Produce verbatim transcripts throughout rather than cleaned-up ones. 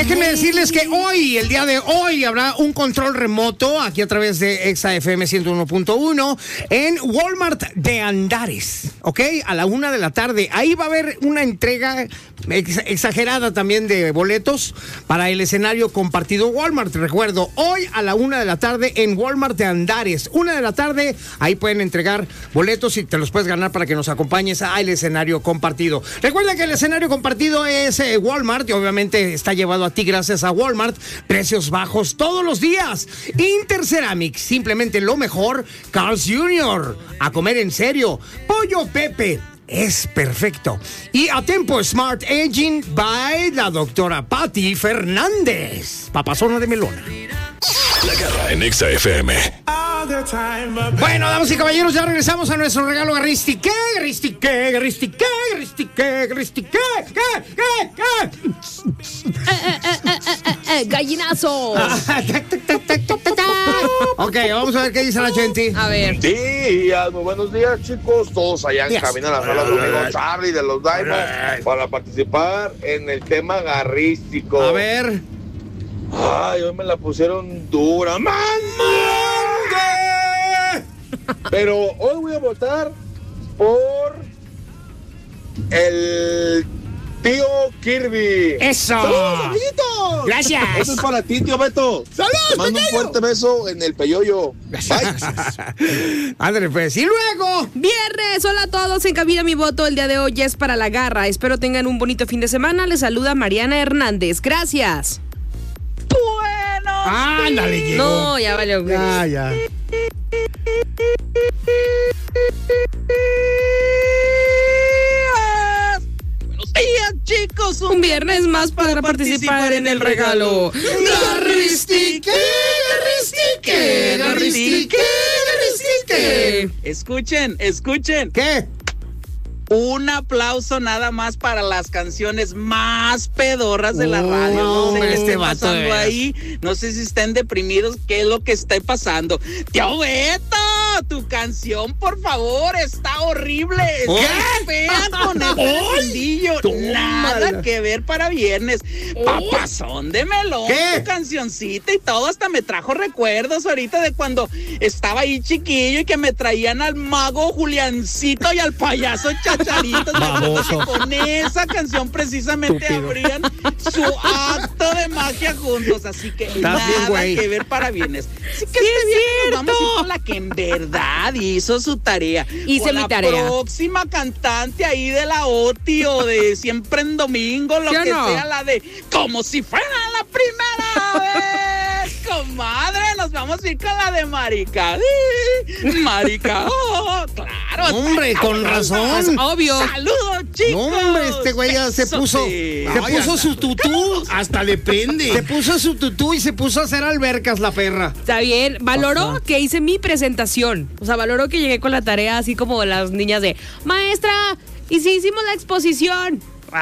déjenme decirles que hoy, el día de hoy, habrá un control remoto aquí a través de Exa F M ciento uno punto uno en Walmart de Andares, ¿ok? A la una de la tarde. Ahí va a haber una entrega ex exagerada también de boletos para el escenario compartido Walmart. Recuerdo, hoy a la una de la tarde en Walmart de Andares. Una de la tarde, ahí pueden entregar boletos y te los puedes ganar para que nos acompañes al escenario compartido. Recuerda que el escenario compartido es eh, Walmart y obviamente está llevado a ti gracias a Walmart. Precios bajos todos los días. Interceramic, simplemente lo mejor. Carl's junior, a comer en serio. Pollo Pepe, es perfecto. Y a Tempo Smart Aging by la doctora Patti Fernández. Papazona de melona. La Garra en Exa F M. Bueno, damas y caballeros, ya regresamos a nuestro regalo garristique. Garristique, garristique, garristique, garristique. ¿Qué? ¿Qué? ¿Qué? Eh, eh, eh, eh, eh, eh, ¡Gallinazos! Ok, vamos a ver qué dice la gente. A ver. Días, muy buenos días, chicos. Todos allá en Días. cabina a la sala de amigo Charlie de los Diamonds para participar en el tema garrístico. A ver. Ay, hoy me la pusieron dura. ¡Mande! Pero hoy voy a votar por el tío Kirby. ¡Eso! ¡Saludos, amiguitos! Gracias. Eso es para ti, tío Beto. ¡Saludos, Te mando un fuerte beso en el peyoyo. Bye. Ándale, pues. Y luego. Viernes, hola a todos, en cabina mi voto el día de hoy es para la Garra. Espero tengan un bonito fin de semana. Les saluda Mariana Hernández. Gracias. Bueno. Ándale, llegó. No, ya valió. Ya, ya. Buenos días, chicos. Un viernes más para participar en el regalo. Garristique, garristique, garristique, garristique. Escuchen, escuchen. ¿Qué? Un aplauso nada más para las canciones más pedorras de la radio. No sé hombre, qué este esté vato, pasando de veras. ahí. No sé si estén deprimidos. ¿Qué es lo que está pasando? ¡Tío Beto! Tu canción, por favor, está horrible. ¿Qué? Está fea con el fundillo. Nada que ver para viernes. Papazón de melón. ¿Qué? Tu cancioncita y todo. Hasta me trajo recuerdos ahorita de cuando estaba ahí chiquillo y que me traían al mago Juliancito y al payaso Chacharitos. Baboso. Con esa canción precisamente Estúpido. abrían su acto de magia juntos. Así que Estás nada bien, güey. que ver para viernes. Así que Sí, este es viernes nos vamos a ir cierto. con la que en verdad hizo su tarea. Hice Con mi la tarea. próxima cantante ahí de la OTI o de Siempre en Domingo, lo ¿Sí o que no? sea, la de Como si fuera la primera vez. Comadre, nos vamos a ir con la de Marica. Marica, oh, claro. Hombre, con razón. Obvio. Saludos, chicos. No, hombre, este güey ya se puso. Besote. Se puso su tutú. Hasta le prende. Se puso su tutú y se puso a hacer albercas la perra. Está bien, valoró Ajá. que hice mi presentación. O sea, valoró que llegué con la tarea así como las niñas de maestra, y si hicimos la exposición.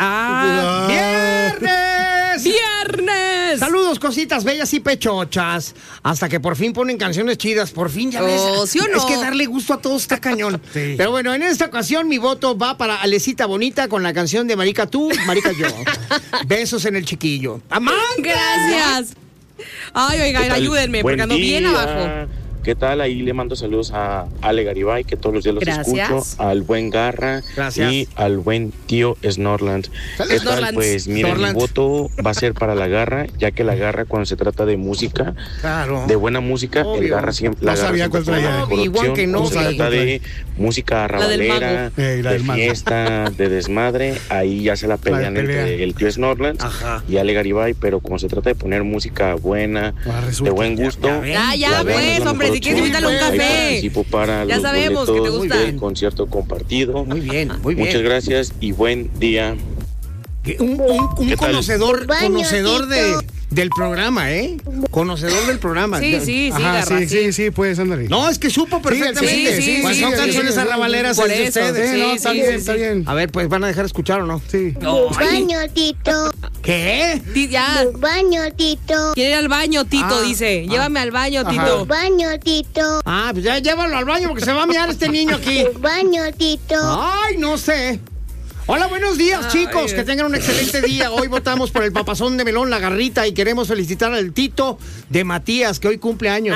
Ah, ¡Viernes! viernes. Saludos, cositas bellas y pechochas. Hasta que por fin ponen canciones chidas. Por fin, ya ves. Oh, ¿sí o no? Es que darle gusto a todos está cañón. Sí. Pero bueno, en esta ocasión mi voto va para Alecita Bonita con la canción de Marica tú, Marica yo. Besos en el chiquillo. ¡Amanda! Gracias. Ay, oigan, ayúdenme, porque ando bien abajo. ¿Qué tal? Ahí le mando saludos a Ale Garibay, que todos los días los Gracias. escucho, al buen Garra Gracias. y al buen tío Snorland. ¿Qué tal? Snorland. Pues miren, Snorland. mi voto va a ser para la Garra, ya que la Garra cuando se trata de música, Claro. de buena música, Obvio. el Garra siempre, No la Garra sabía siempre cuál traía. pone la mejor Igual opción. que no. Cuando se No sabía trata cuál de música La del mago. arrabalera, Eh, la de del mago. fiesta, de desmadre, ahí ya se la pelean pelea. entre el tío Snorland Ajá. y Ale Garibay, pero como se trata de poner música buena, Ah, resulta. de buen gusto, Ya ven. Ya, ya, la Garra pues, es la hombre, mejor si quieres opción. invítale un Ahí café. participo para Ya los sabemos que te boletos gustan. del concierto compartido. Muy bien, muy bien. Muchas gracias y buen día. Un, un- un ¿Qué tal? conocedor, Baño, conocedor de, Tito. del programa, ¿eh? Conocedor del programa. Sí, sí, sí, Ajá, Garra, sí, sí, sí, puedes, ándale. No, es que supo perfectamente. sí, sí, Pues sí, son sí, canciones sí, sí, arrabaleras por es de eso, ustedes. Sí, sí, no, está sí, bien, sí, está sí. bien. A ver, pues van a dejar escuchar o no. Sí. Baño, Tito. ¿Qué? Ti- Ya, Baño, Tito. quiere ir al baño, Tito, Ah, dice. Llévame al baño, Ajá. Tito. Baño, Tito. Ah, pues ya llévalo al baño porque se va a miar este niño aquí. Baño, Tito. Ay, no sé. Hola, buenos días, Ay, chicos. Dios. Que tengan un excelente día. Hoy votamos por el papazón de melón, la garrita, y queremos felicitar al Tito de Matías, que hoy cumple años.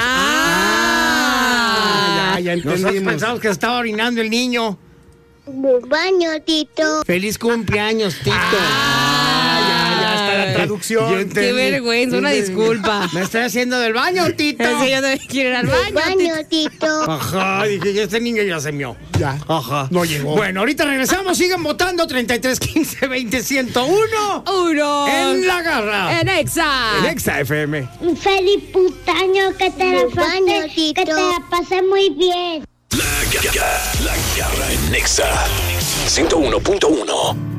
Ah, ya, ya Nosotros entendimos. pensamos que estaba orinando el niño. Baño, Tito. Feliz cumpleaños, Tito. Ah, ya, ya está la traducción. Yo entendí. Qué vergüenza, una disculpa. Me estoy haciendo del baño, Tito. Sí, yo también quiero ir al baño. Baño, Tito. Ajá, dije, ya este niño ya se mió. Ya. Ajá. No llegó. Bueno, ahorita regresamos, sigan votando treinta y tres, quince, veinte, ciento uno. Uno. En la garra. En Exa. En Exa F M. Un feliz putaño, que te la pase, que te la pase muy bien. La garra, la garra en Nexa ciento uno punto uno.